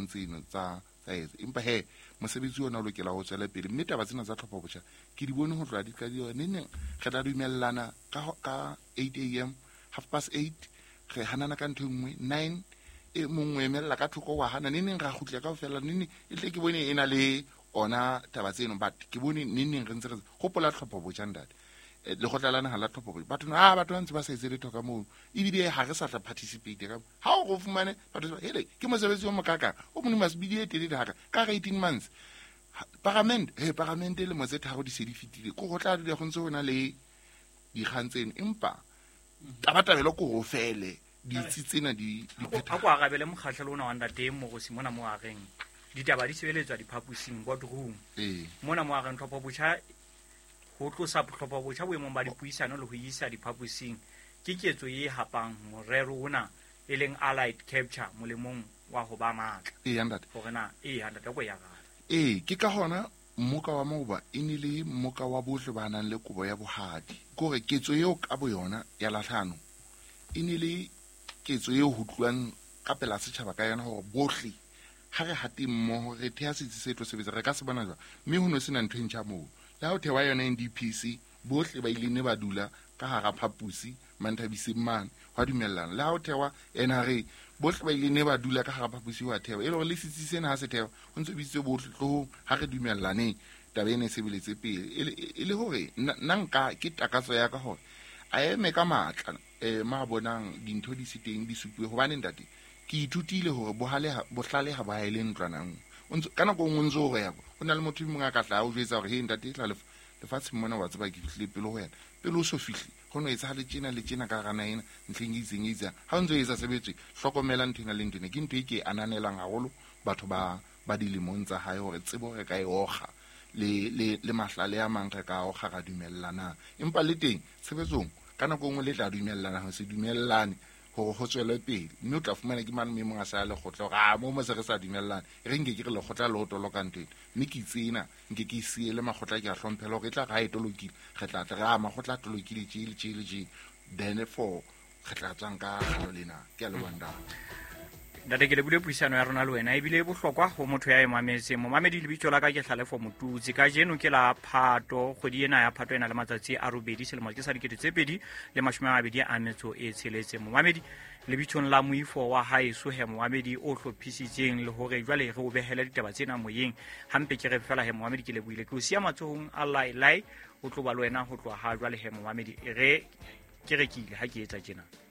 tseno tsa etsa empa mosebetsi ona o lokela ho tswela pele mme taba tsena tsa tlhopho botjha ke di bone ho tloha di ka di neng re tla dumellana ka 8 am 8:30 re hanana ka ntho nngwe 9 e mongwe emela ka thoko wa hana neng ra khutla ka ofela neng ile ke bone ena le ona taba tseno but ke bone neng re ntse re hopola tlhopho botjha ndate le go tlalana hala tlhopho batho batho ntse ba sa etse letho ka moo ebile ha re sa tla participate ka ha o go fumane batho ba hele ke mosebetsi o mokaka o mone masbidi e telele haka ka 18 months parliament le motse tharo di se di fitile go go tla di go ntse ona le di khantseng empa tabatabelo ko go fele di tsitsena di a go agabele mokgatlhelo ona wa ndate mo go simona mo ageng ditaba di sebeletswa diphaposing boardroom mona mo ageng tlhopho botjha ho tlosa tlhopho botjha boemong ba dipuisano le ho isa diphaposing ke ketso e hapang morero ona e leng allied capture molemong wa ho ba matla hore na handata go ya gala ke ka hona mmoka wa moba le mmoka wa bohle ba nang le kobo ya bohadi gore ketso eo ka boyona ya latlhano le ketso eo ho tluang ka pela setjhaba ka yana hore bohle ha re hati mmoho re thea setsi se tlo sebetsa re ka se bona jwa mme ho no sena ntho ntjha moo la ho thewa yona NDPC bohle ba ile ne ba dula ka hara phapusi Manthabiseng mane wa dumellana la ho thewa NRA bohle ba ile ne ba dula ka hara phapusi wa thewa e le le setsi sena ha se thewa ho ntse bitse bohle tlo ha re dumellane taba ene sebeletse pele e le hore nka ke takatso ya ka hore a eme ka matla ma bonang dintho di siteng di supuwe hobane ntate ke ithutile hore bohlale ha ba ile ntlanang kana go ngonzo go ya go na le motho mongwe a ka tla o jetsa hore ntate tla lefatshe mona wa tseba ke fihle pele ho yena pele o so fihle go no etsa le tjena ka gana ena ntleng itse ha o ntse o etsa sebetse hlokomela nthena le ntene ke ntwe ke ananelang haholo batho ba dilemong tsa hae hore tsebo re ka e oga le mahlale a mang re ka o ga dumellana empa le teng sebetsong kana go ngwe le tla dumellana ho se dumellane go tswela pele mme o tla fumana ke mang memo a sa le gotlo ga mo se re sa dumellane re nke ke re le gotla le otolo ka ntwe mme ke tsena nke ke siele magotla ke a hlomphelo re tla ga etolokile re tla tla magotla tolokile tjile then for re tla tsang ka galo lena ke a le wanda date ke le bule puisano ya rona le wena e bile bohlokwa ho motho ya emametse momamedi le bitso la ka ke Hlalefo Motutsi ka jeno ke la Phato kgwedi ena ya Phato ena le matsatsi a robedi selemo ke sa dikete tse pedi le 2026 momamedi le bitsong la moifo wa haeso momamedi o hlophisitseng le hore jwale re o behele ditaba tsena moyeng hampe ke re fela momamedi ke le buile ke o sia matsohong a lai o tlo ba le wena ho tloha ha jwale momamedi re ke rekile ha ke etsa tjena